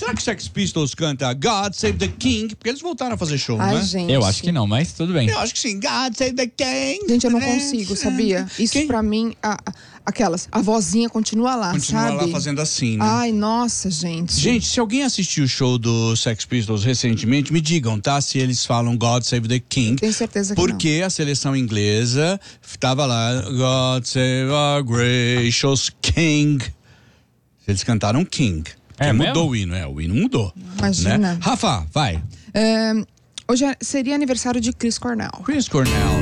Será que Sex Pistols canta God Save the King? Porque eles voltaram a fazer show, Ai, né? gente. Eu acho que não, mas tudo bem. Eu acho que sim. God Save the King. Gente, eu não consigo, sabia? Isso Quem? pra mim, a vozinha continua lá, Continua sabe? lá fazendo assim, né? Ai, nossa, gente. Gente, se alguém assistiu o show do Sex Pistols recentemente, me digam, tá? Se eles falam God Save the King. Tenho certeza que Porque a seleção inglesa tava lá, God Save our gracious King. Eles cantaram King. Porque mudou o hino, o hino mudou. Imagina. Né? Rafa, vai. Hoje seria aniversário de Chris Cornell. Chris Cornell.